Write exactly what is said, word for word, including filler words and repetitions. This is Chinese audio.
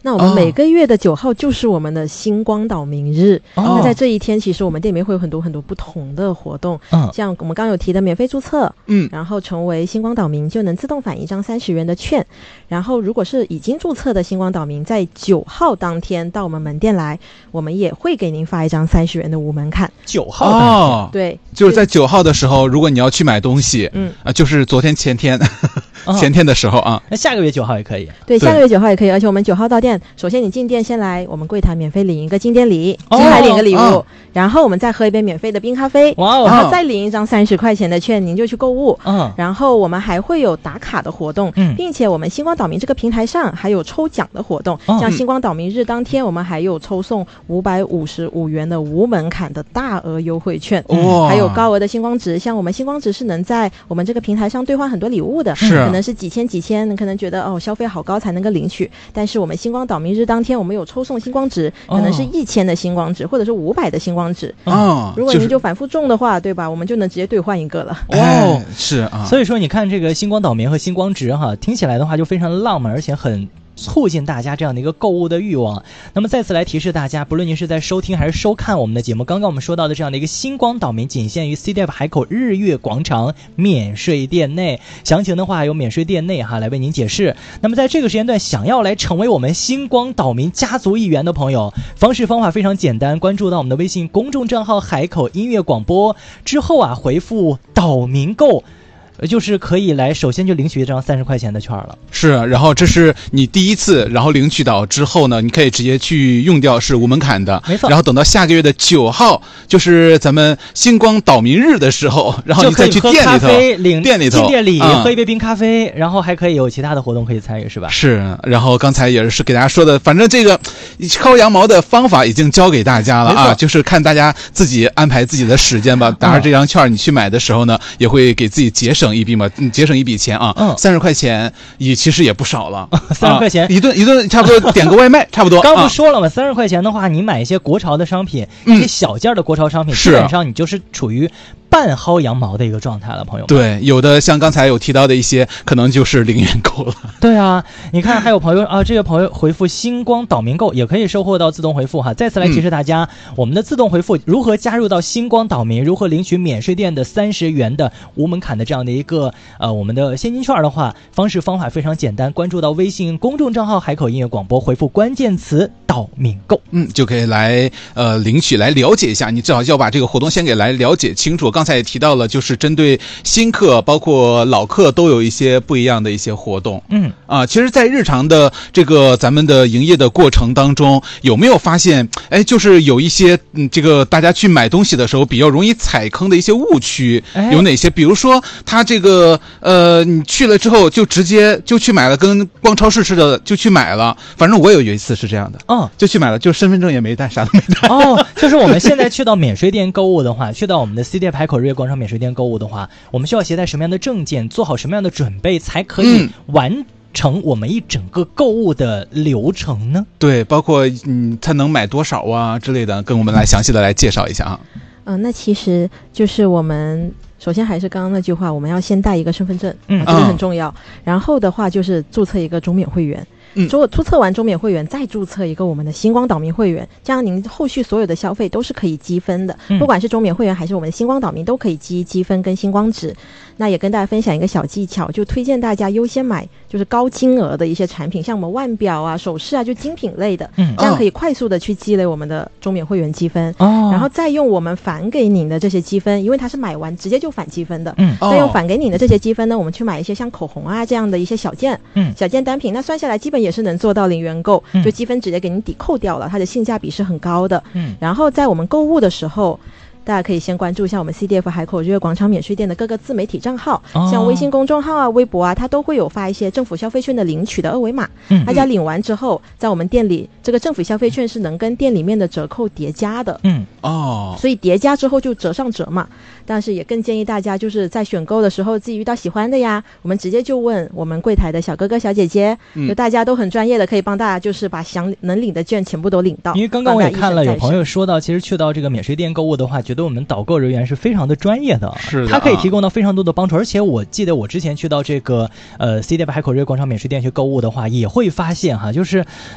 那我们每个月的九号就是我们的星光岛民日、哦、那在这一天其实我们店里面会有很多很多不同的活动、哦、像我们刚刚有提的免费注册，嗯，然后成为星光岛民就能自动返一张三十元的券，然后如果是已经注册的星光岛民在九号当天到我们门店来，我们也会给您发一张三十元的无门槛。 九号当天、哦、 对， 就是在九号的时候，如果你要去买东西，嗯啊，就是昨天前天前天的时候啊， 那下个月九号也可以。 对，下个月九号也可以，而且我们九号到店，首先你进店先来我们柜台免费领一个进店礼，进来领个礼物、哦、然后我们再喝一杯免费的冰咖啡，哇、哦，然后再领一张三十块钱的券，您就去购物。嗯，然后我们还会有打卡的活动，嗯，并且我们星光岛民这个平台上还有抽奖的活动，哦、像星光岛民日当天，我们还有抽送五百五十五元的无门槛的大额优惠券，哇，还有高额的星光值，像我们星光值是能在我们这个平台上兑换很多礼物的，是可能是几千几千，你可能觉得哦消费好高才能够领取，但是我们星光岛民日当天我们有抽送星光值，可能是一千的星光值、哦、或者是五百的星光值，哦，如果您就反复中的话、就是、对吧，我们就能直接兑换一个了。 哦、哎，是啊，所以说你看这个星光岛民和星光值哈，听起来的话就非常的浪漫，而且很促进大家这样的一个购物的欲望。那么再次来提示大家，不论您是在收听还是收看我们的节目，刚刚我们说到的这样的一个星光岛民仅限于 C D F 海口日月广场免税店内，详情的话有免税店内哈来为您解释。那么在这个时间段想要来成为我们星光岛民家族一员的朋友，方式方法非常简单，关注到我们的微信公众账号海口音乐广播之后啊，回复岛民购，就是可以来首先就领取一张三十块钱的券了。 是，然后这是你第一次，然后领取到之后呢，你可以直接去用掉，是无门槛的，没错。然后等到下个月的九号，就是咱们星光岛民日的时候，然后你再去店里头领店里头进店里、嗯、喝一杯冰咖啡，然后还可以有其他的活动可以参与，是吧？ 是。然后刚才也是给大家说的，反正这个薅羊毛的方法已经教给大家了啊，就是看大家自己安排自己的时间吧。当然这张券你去买的时候呢，也会给自己节省一笔嘛，嗯，节省一笔钱啊，嗯，三十块钱也其实也不少了， 三十块钱、 啊、一顿一顿差不多点个外卖差不多。 刚不说了吗？三十块钱的话，你买一些国潮的商品，一些小件的国潮商品，基本上你就是处于半薅羊毛的一个状态了，朋友们。 对，有的像刚才有提到的一些，可能就是零元购了。 对啊，你看还有朋友啊，这个朋友回复星光岛民购也可以收获到自动回复哈。再次来提示大家、嗯，我们的自动回复如何加入到星光岛民，如何领取免税店的三十元的无门槛的这样的一个呃我们的现金券的话，方式方法非常简单，关注到微信公众账号海口音乐广播，回复关键词岛民购， 嗯，就可以来呃领取，来了解一下。你至少要把这个活动先给来了解清楚。刚才也提到了，就是针对新客包括老客都有一些不一样的一些活动。嗯啊，其实在日常的这个咱们的营业的过程当中，有没有发现哎就是有一些嗯这个大家去买东西的时候比较容易踩坑的一些误区、哎、有哪些？比如说他这个呃你去了之后就直接就去买了，跟逛超市似的就去买了。反正我有有一次是这样的，哦，就去买了，就身份证也没带，啥都没带。 哦，就是我们现在去到免税店购物的话，去到我们的 C D F 海口日月广场免税店购物的话，我们需要携带什么样的证件，做好什么样的准备，才可以完成我们一整个购物的流程呢？ 对，包括嗯，他能买多少啊之类的，跟我们来详细的来介绍一下啊。 嗯、呃，那其实就是我们首先还是刚刚那句话，我们要先带一个身份证，嗯，这个很重要。嗯、然后的话就是注册一个中免会员。嗯，如果注册完中免会员，再注册一个我们的星光岛民会员，这样您后续所有的消费都是可以积分的，嗯、不管是中免会员还是我们的星光岛民都可以积积分跟星光值。那也跟大家分享一个小技巧，就推荐大家优先买就是高金额的一些产品，像我们腕表啊、首饰啊，就精品类的，嗯，这样可以快速的去积累我们的中免会员积分，哦，然后再用我们返给您的这些积分，因为它是买完直接就返积分的，嗯，再用返给您的这些积分呢，我们去买一些像口红啊这样的一些小件，嗯，小件单品，那算下来基本也是能做到零元购，就积分直接给您抵扣掉了，它的性价比是很高的，嗯，然后在我们购物的时候，大家可以先关注一下我们 C D F 海口日月广场免税店的各个自媒体账号，哦、像微信公众号啊、微博啊，它都会有发一些政府消费券的领取的二维码。嗯，大家领完之后，在我们店里，这个政府消费券是能跟店里面的折扣叠加的。嗯，哦，所以叠加之后就折上折嘛。但是也更建议大家就是在选购的时候，自己遇到喜欢的呀，我们直接就问我们柜台的小哥哥小姐姐，嗯、就大家都很专业的，可以帮大家就是把想能领的券全部都领到。 因为刚刚我也看了，有朋友说到，其实去到这个免税店购物的话，觉得我们导购人员是非常的专业的， 是的， 他可以提供到非常多的帮助。而且我记得我之前去到这个呃 C D F 海口日月广场免税店去购物的话，也会发现哈，就是